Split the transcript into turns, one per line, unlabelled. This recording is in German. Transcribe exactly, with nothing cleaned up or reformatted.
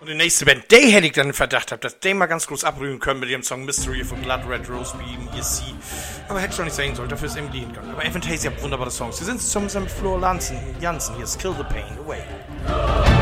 Und die nächste Band, die hätte ich dann den Verdacht gehabt, dass die mal ganz groß abrühren können mit ihrem Song Mystery von Blood Red Rose Beam, E S C. Aber hätte schon nicht sein sollen, dafür ist Emily hingegangen. Aber Avantasia hat wunderbare Songs. Sie sind zusammen mit Flor Jansen, Jansen hier, Kill the Pain Away.